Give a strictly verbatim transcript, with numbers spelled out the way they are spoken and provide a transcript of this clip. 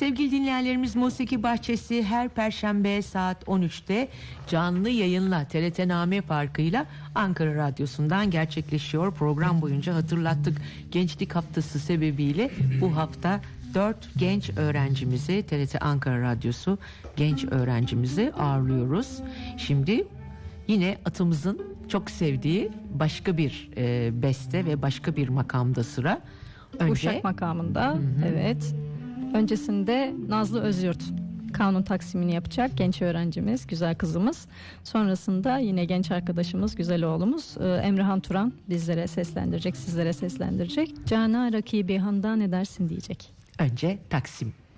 Sevgili dinleyenlerimiz, Musiki Bahçesi her Perşembe saat on üçte canlı yayınla T R T Name Parkı'yla Ankara Radyosu'ndan gerçekleşiyor. Program boyunca hatırlattık. Gençlik Haftası sebebiyle bu hafta dört genç öğrencimizi, T R T Ankara Radyosu genç öğrencimizi ağırlıyoruz. Şimdi yine atımızın çok sevdiği başka bir e, beste ve başka bir makamda sıra. Önce Uşak makamında. Hı hı. Evet. Öncesinde Nazlı Özyurt kanun taksimini yapacak genç öğrencimiz, güzel kızımız. Sonrasında yine genç arkadaşımız, güzel oğlumuz Emrehan Turan bizlere seslendirecek, sizlere seslendirecek. Cana rakibi handan edersin diyecek. Önce Taksim.